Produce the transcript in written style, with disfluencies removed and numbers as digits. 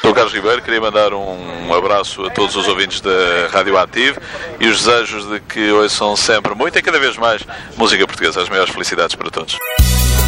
Sou o Carlos Ribeiro, queria mandar um abraço a todos os ouvintes da Rádio Ativo e os desejos de que ouçam sempre muito e cada vez mais música portuguesa. As maiores felicidades para todos.